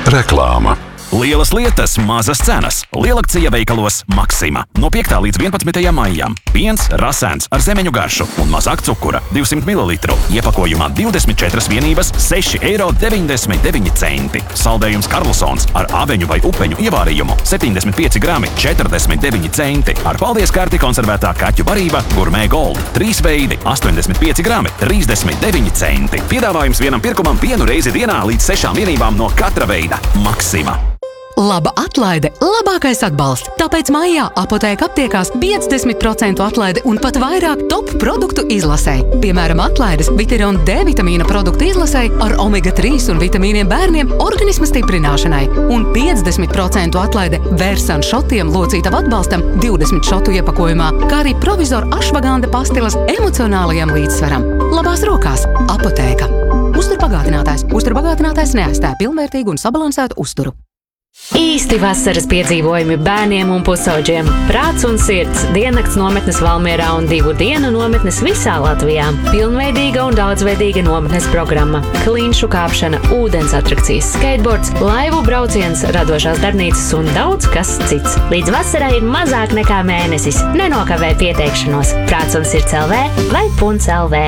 Reklāma. Lielas lietas, mazas cenas. Lielakcija veikalos Maxima. No 5. līdz 11. maijam. Piens rasēns ar zemeņu garšu un mazāk cukura 200 ml. Iepakojumā 24 vienības 6,99 €. Saldējums Karlsons ar aveņu vai upeņu ievārījumu 75 grami 49 centi. Ar paldies karti konservētā kaķu barība Gourmet Gold 3 veidi 85 grami 39 centi. Piedāvājums vienam pirkumam vienu reizi dienā līdz 6 vienībām no katra veida. Maxima. Laba atlaide, labākais atbalsts. Tāpēc maijā Apotēka aptiekās 50% atlaide un pat vairāk top produktu izlasē. Piemēram, atlaides Viteron D vitamīna produktu izlasē ar omega-3 un vitamīniem bērniem organisma stiprināšanai. Un 50% atlaide Vērsan šotiem locītavu atbalstam 20 šotu iepakojumā, kā arī provizoru ašvaganda pastilas emocionālajam līdzsvaram. Labās rokās Apotēka. Uzturbagātinātājs. Uzturbagātinātājs neaizstāja pilnvērtīgu un sabalansētu uzturu. Īsti vasaras piedzīvojumi bērniem un pusauģiem. Prāts un sirds, diennakts nometnes Valmierā un 2 dienu nometnes visā Latvijā. Pilnveidīga un daudzveidīga nometnes programma. Klinšu kāpšana, ūdens atrakcijas, skateboards, laivu brauciens, radošās darbnīcas un daudz kas cits. Līdz vasarai ir mazāk nekā mēnesis. Nenokavē pieteikšanos. Prāts un sirds LV vai .lv.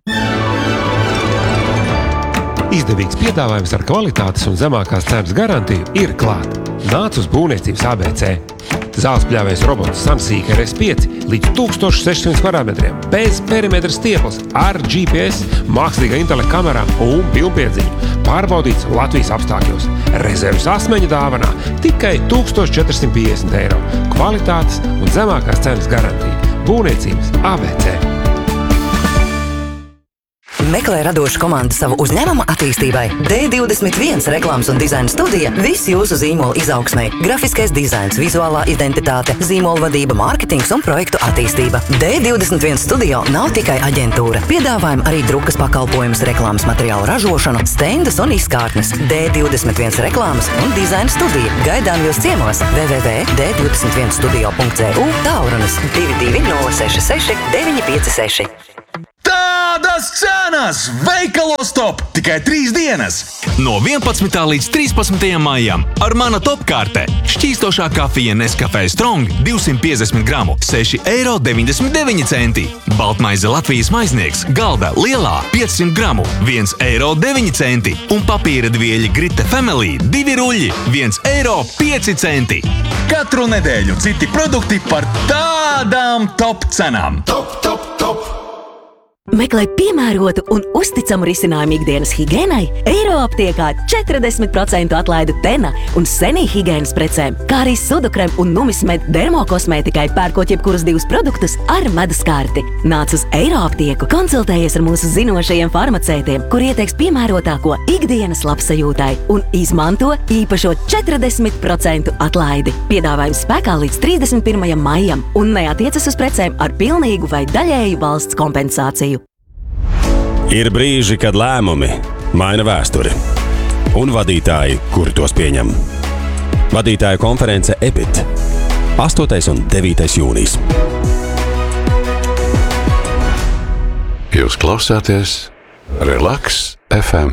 Izdevīgs piedāvājums ar kvalitātes un zemākās cenas garantiju ir klāt. Nāc uz būvniecības ABC. Zālespļāvējs robots Samsīk RS5 līdz 1600 kvadrātmetriem, bez perimetra stieples, ar GPS, mākslīgā intelekta kamerām un pilnpiedziņu. Pārbaudīts Latvijas apstākļos. Rezerves asmeņa dāvanā tikai 1450 €. Kvalitātes un zemākās cenas garantija. Būvniecības ABC. Meklē radošu komandu savu uzņēmuma attīstībai. D21 reklāmas un dizaina studija – viss jūsu zīmola izaugsmei. Grafiskais dizains, vizuālā identitāte, zīmola vadība, mārketings un projektu attīstība. D21 studio nav tikai aģentūra. Piedāvājam arī drukas pakalpojumus, reklāmas materiālu ražošanu, stendus un izkārtnes. D21 reklāmas un dizaina studija. Gaidām jūs ciemos www.d21studio.cu, tālrunis 22 066 956. Tādas cenas! Veikalos top! Tikai 3 dienas! No 11. līdz 13. maijam ar mana topkārte šķīstošā kafija Nescafé Strong 250 gramu 6,99 €. Baltmaize Latvijas maiznieks Galda lielā 500 gramu 1,09 € un papīra dvieļi Grite Family 2 ruļļi 1,05 €. Katru nedēļu citi produkti par tādām top cenām. Top, top, top! Meklē piemērotu un uzticamu risinājumu ikdienas higēnai, Eiroaptiekā 40% atlaide Tena un Senī higēnas precēm, kā arī Sudokrem un Numismed dermokosmētikai pērkot jebkurus 2 produktus ar medus karti. Nāc uz Eiroaptieku, konsultējies ar mūsu zinošajiem farmacētiem, kur ieteiks piemērotāko ikdienas labsajūtai un izmanto īpašo 40% atlaidi. Piedāvājums spēkā līdz 31. maijam un neatiecas uz precēm ar pilnīgu vai daļēju valsts kompensāciju. Ir brīži, kad lēmumi maina vēsturi un vadītāji, kuri tos pieņem. Vadītāju konference EBIT 8. un 9. jūnijas. Jūs klausāties Relax FM.